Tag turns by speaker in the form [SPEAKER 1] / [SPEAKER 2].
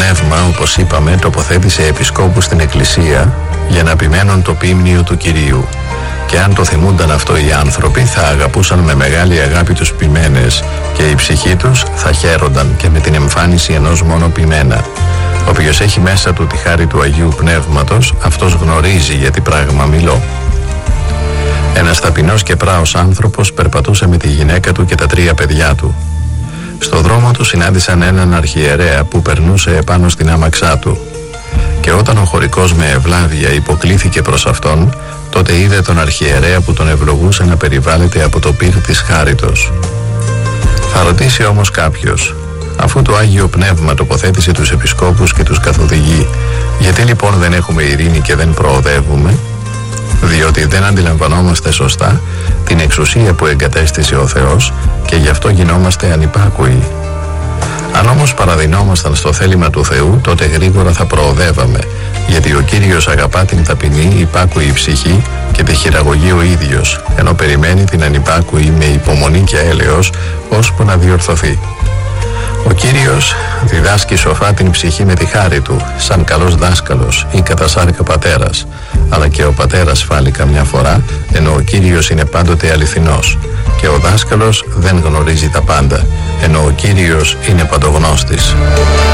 [SPEAKER 1] Πνεύμα, όπως είπαμε, τοποθέτησε επισκόπους στην εκκλησία για να επιμένουν το ποίμνιο του Κυρίου. Και αν το θυμούνταν αυτό οι άνθρωποι, θα αγαπούσαν με μεγάλη αγάπη τους ποιμένες και η ψυχή τους θα χαίρονταν και με την εμφάνιση ενός μόνο ποιμένα. Όποιος έχει μέσα του τη χάρη του Αγίου Πνεύματος, αυτός γνωρίζει για τι πράγμα μιλώ. Ένας ταπεινός και πράος άνθρωπος περπατούσε με τη γυναίκα του και τα 3 παιδιά του. Στο δρόμο του συνάντησαν έναν αρχιερέα που περνούσε επάνω στην άμαξά του. Και όταν ο χωρικός με ευλάβεια υποκλήθηκε προς αυτόν, τότε είδε τον αρχιερέα που τον ευλογούσε να περιβάλλεται από το πυρ της χάριτος. Θα ρωτήσει όμως κάποιος, αφού το Άγιο Πνεύμα τοποθέτησε τους επισκόπους και τους καθοδηγεί, γιατί λοιπόν δεν έχουμε ειρήνη και δεν προοδεύουμε? Διότι δεν αντιλαμβανόμαστε σωστά την εξουσία που εγκατέστησε ο Θεός και γι' αυτό γινόμαστε ανυπάκουοι. Αν όμως παραδεινόμασταν στο θέλημα του Θεού, τότε γρήγορα θα προοδεύαμε, γιατί ο Κύριος αγαπά την ταπεινή υπάκουη ψυχή και τη χειραγωγεί ο ίδιος, ενώ περιμένει την ανυπάκουη με υπομονή και έλεος, ώσπου να διορθωθεί. Ο Κύριος διδάσκει σοφά την ψυχή με τη χάρη του, σαν καλός δάσκαλος ή κατά σάρκα πατέρας, αλλά και ο πατέρας φάλει καμιά φορά, ενώ ο Κύριος είναι πάντοτε αληθινός, και ο δάσκαλος δεν γνωρίζει τα πάντα, ενώ ο Κύριος είναι παντογνώστης.